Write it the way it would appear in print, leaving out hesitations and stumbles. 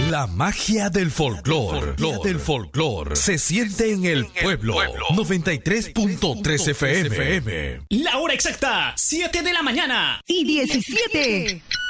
La magia del folclor se siente en el pueblo. 93.3 FM. La hora exacta, 7 de la mañana. Y 17.